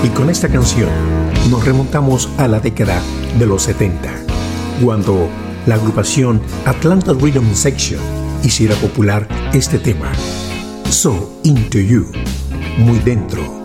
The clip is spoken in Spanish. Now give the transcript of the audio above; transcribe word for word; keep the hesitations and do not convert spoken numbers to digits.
Y con esta canción nos remontamos a la década de los setenta, cuando la agrupación Atlanta Rhythm Section hiciera popular este tema, So Into You, muy dentro.